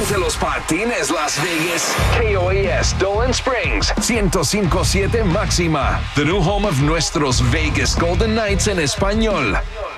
de los patines Las Vegas. KOAS Dolan Springs 105.7 máxima. The new home of nuestros Vegas Golden Knights en español.